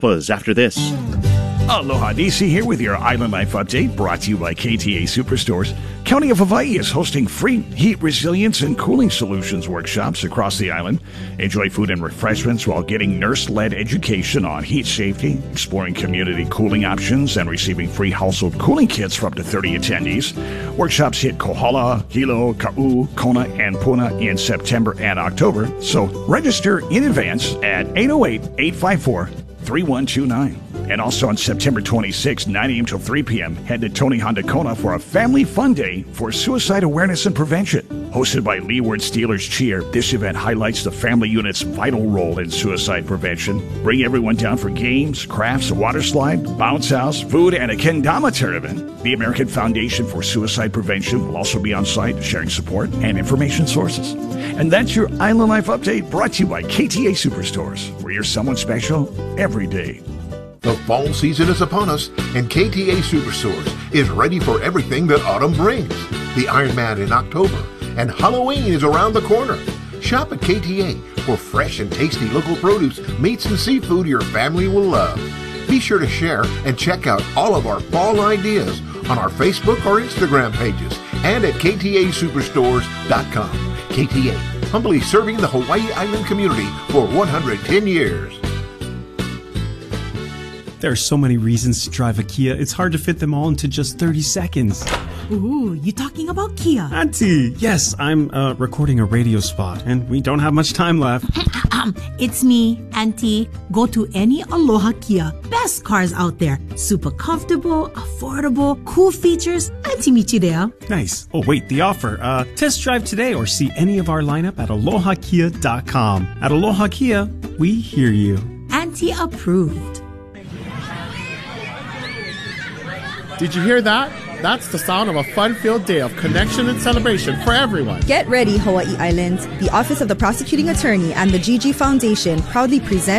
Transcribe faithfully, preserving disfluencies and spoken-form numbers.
Buzz after this. Aloha, D C here with your Island Life Update, brought to you by K T A Superstores. County of Hawaii is hosting free heat resilience and cooling solutions workshops across the island. Enjoy food and refreshments while getting nurse-led education on heat safety, exploring community cooling options, and receiving free household cooling kits for up to thirty attendees. Workshops hit Kohala, Hilo, Ka'u, Kona, and Puna in September and October, so register in advance at eight oh eight, eight five four, three one two nine. And also on September twenty-sixth, nine a.m. till three p.m., head to Tony Honda Kona for a family fun day for suicide awareness and prevention. Hosted by Leeward Steelers Cheer, this event highlights the family unit's vital role in suicide prevention. Bring everyone down for games, crafts, a water slide, bounce house, food, and a kendama tournament. The American Foundation for Suicide Prevention will also be on site, sharing support and information sources. And that's your Island Life Update, brought to you by K T A Superstores, where you're someone special every day. The fall season is upon us, and K T A Superstores is ready for everything that autumn brings. The Iron Man in October, and Halloween is around the corner. Shop at K T A for fresh and tasty local produce, meats, and seafood your family will love. Be sure to share and check out all of our fall ideas on our Facebook or Instagram pages and at K T A superstores dot com. K T A, humbly serving the Hawaii Island community for one hundred ten years. There are so many reasons to drive a Kia, it's hard to fit them all into just thirty seconds. Ooh, you talking about Kia? Auntie, yes, I'm uh, recording a radio spot, and we don't have much time left. um, it's me, Auntie. Go to any Aloha Kia. Best cars out there. Super comfortable, affordable, cool features. Auntie meet you there. Nice. Oh, wait, the offer. Uh, test drive today or see any of our lineup at aloha kia dot com. At Aloha Kia, we hear you. Auntie approved. Did you hear that? That's the sound of a fun-filled day of connection and celebration for everyone. Get ready, Hawaii Island. The Office of the Prosecuting Attorney and the G G Foundation proudly present